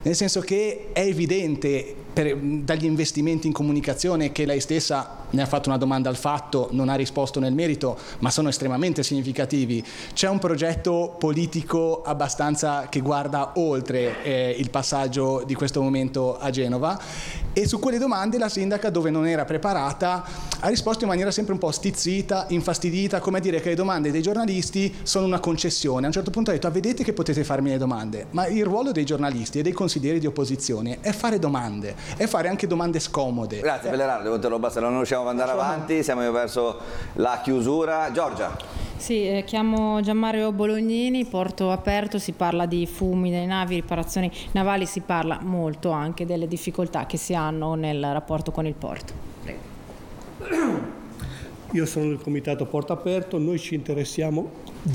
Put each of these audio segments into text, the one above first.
Nel senso che è evidente dagli investimenti in comunicazione, che lei stessa ne ha fatto una domanda al fatto, non ha risposto nel merito, ma sono estremamente significativi. C'è un progetto politico abbastanza che guarda oltre il passaggio di questo momento a Genova, e su quelle domande la sindaca, dove non era preparata, ha risposto in maniera sempre un po' stizzita, infastidita, come a dire che le domande dei giornalisti sono una concessione. A un certo punto ha detto: vedete che potete farmi le domande, ma il ruolo dei giornalisti e dei consiglieri di opposizione è fare domande, è fare anche domande scomode. Grazie Pellerano, devo interrompere, se non riusciamo ad andare avanti, siamo verso la chiusura. Giorgia. Sì, chiamo Gianmario Bolognini, Porto Aperto, si parla di fumi delle navi, riparazioni navali, si parla molto anche delle difficoltà che si hanno nel rapporto con il porto. Prego. Io sono del comitato Porto Aperto, noi ci interessiamo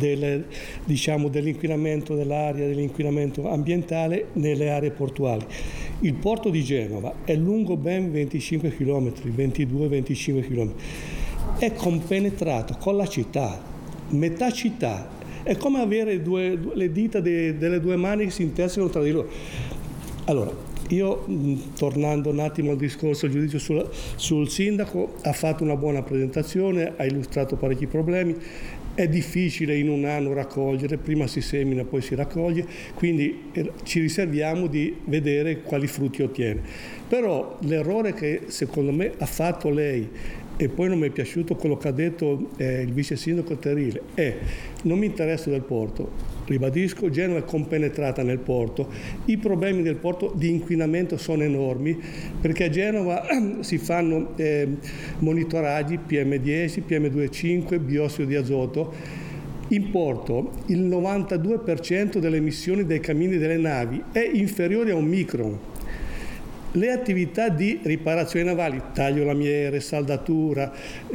dell'inquinamento dell'aria, dell'inquinamento ambientale nelle aree portuali. Il porto di Genova è lungo ben 25 km, 22-25 km, è compenetrato con la città, metà città, è come avere le dita delle due mani che si intersecano tra di loro. Allora, io, tornando un attimo al discorso, al giudizio sul sindaco, ha fatto una buona presentazione, ha illustrato parecchi problemi, è difficile in un anno raccogliere, prima si semina poi si raccoglie, quindi ci riserviamo di vedere quali frutti ottiene. Però l'errore che secondo me ha fatto lei, e poi non mi è piaciuto quello che ha detto il vice sindaco Terile, non mi interessa del porto, ribadisco, Genova è compenetrata nel porto, i problemi del porto di inquinamento sono enormi, perché a Genova si fanno monitoraggi PM10, PM2,5, biossido di azoto. In porto il 92% delle emissioni dei cammini delle navi è inferiore a 1 micron. Le attività di riparazione navali, taglio lamiere, saldatura,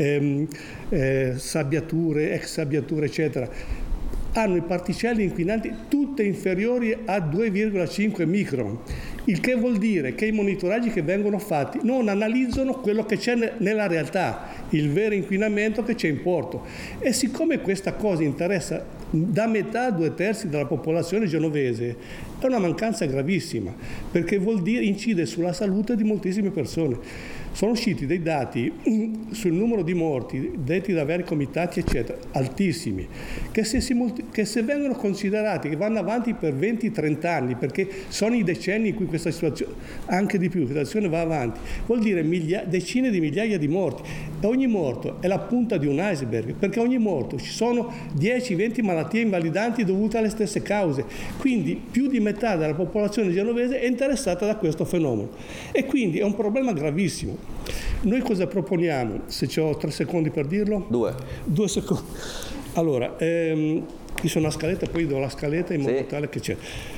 sabbiature, ex sabbiature, eccetera, hanno i particelle inquinanti tutte inferiori a 2,5 micron, il che vuol dire che i monitoraggi che vengono fatti non analizzano quello che c'è nella realtà, il vero inquinamento che c'è in porto. E siccome questa cosa interessa da metà a 2/3 della popolazione genovese, è una mancanza gravissima, perché vuol dire incide sulla salute di moltissime persone. Sono usciti dei dati sul numero di morti detti da vari comitati, eccetera, altissimi, che se vengono considerati, che vanno avanti per 20-30 anni, perché sono i decenni in cui questa situazione, anche di più, questa situazione va avanti, vuol dire decine di migliaia di morti. E ogni morto è la punta di un iceberg, perché ogni morto ci sono 10-20 malattie invalidanti dovute alle stesse cause. Quindi più di metà della popolazione genovese è interessata da questo fenomeno. E quindi è un problema gravissimo. Noi cosa proponiamo? Se ho 3 secondi per dirlo? 2 secondi. Allora, io sono una scaletta, poi do la scaletta in modo tale che c'è.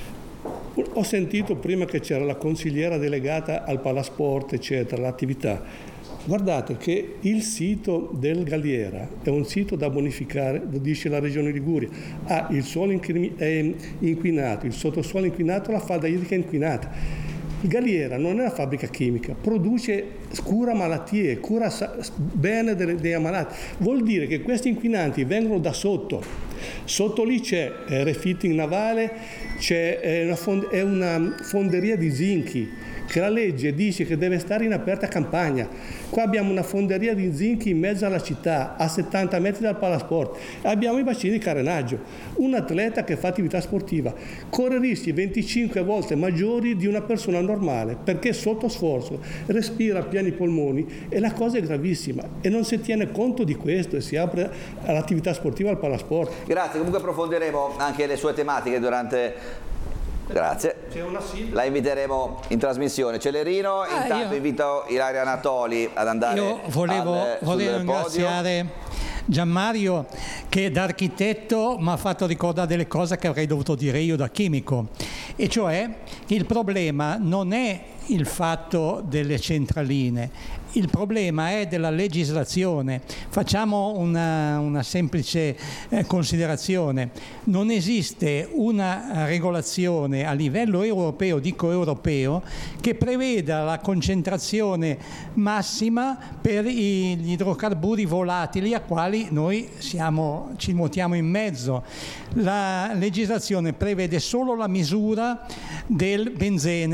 Ho sentito prima che c'era la consigliera delegata al Palasport, eccetera, l'attività. Guardate che il sito del Galliera è un sito da bonificare, lo dice la Regione Liguria, ha il suolo inquinato, il sottosuolo inquinato, la falda idrica inquinata. Il Galliera non è una fabbrica chimica, cura malattie, cura bene dei ammalati. Vuol dire che questi inquinanti vengono da sotto. Sotto lì c'è refitting navale, c'è una fonderia di zinchi, che la legge dice che deve stare in aperta campagna. Qua abbiamo una fonderia di zinchi in mezzo alla città, a 70 metri dal Palasport. Abbiamo i bacini di carenaggio. Un atleta che fa attività sportiva corre rischi 25 volte maggiori di una persona normale, perché sotto sforzo respira a pieni polmoni, e la cosa è gravissima. E non si tiene conto di questo e si apre all'attività sportiva al Palasport. Grazie, comunque approfondiremo anche le sue tematiche durante... Grazie, la inviteremo in trasmissione. Celerino, intanto invito Ilaria Anatoli ad andare. Io volevo ringraziare Gianmario, che da architetto mi ha fatto ricordare delle cose che avrei dovuto dire io da chimico, e cioè il problema non è il fatto delle centraline. Il problema è della legislazione. Facciamo una semplice considerazione. Non esiste una regolazione a livello europeo, dico europeo, che preveda la concentrazione massima per gli idrocarburi volatili a quali noi ci nuotiamo in mezzo. La legislazione prevede solo la misura del benzene.